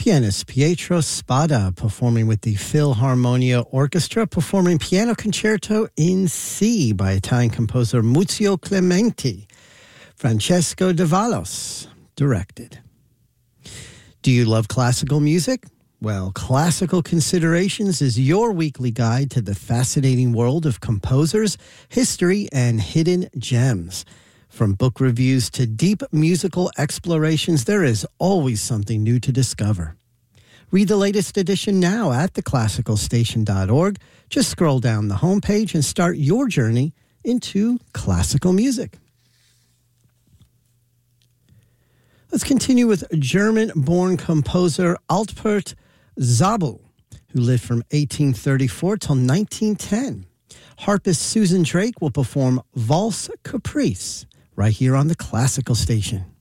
Pianist Pietro Spada performing with the Philharmonia Orchestra, performing Piano Concerto in C by Italian composer Muzio Clementi. Francesco de Vallos directed. Do you love classical music? Well, Classical Considerations is your weekly guide to the fascinating world of composers, history, and hidden gems. From book reviews to deep musical explorations, there is always something new to discover. Read the latest edition now at theclassicalstation.org. Just scroll down the homepage and start your journey into classical music. Let's continue with German-born composer Alpert Zabel, who lived from 1834 till 1910. Harpist Susan Drake will perform Valse Caprice right here on the Classical Station.